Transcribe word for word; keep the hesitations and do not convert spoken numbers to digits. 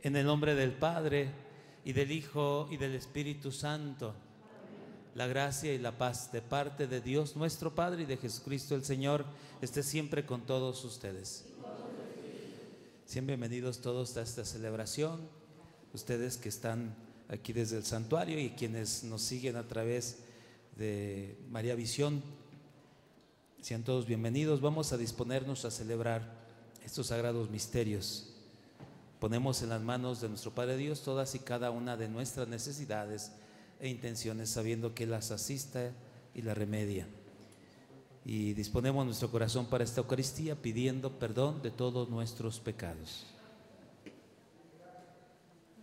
En el nombre del Padre, y del Hijo, y del Espíritu Santo. La gracia y la paz de parte de Dios nuestro Padre y de Jesucristo el Señor esté siempre con todos ustedes. Sean bienvenidos todos a esta celebración, ustedes que están aquí desde el santuario y quienes nos siguen a través de María Visión. Sean todos bienvenidos. Vamos a disponernos a celebrar estos sagrados misterios. Ponemos en las manos de nuestro Padre Dios todas y cada una de nuestras necesidades e intenciones, sabiendo que Él las asiste y las remedia. Y disponemos nuestro corazón para esta Eucaristía, pidiendo perdón de todos nuestros pecados.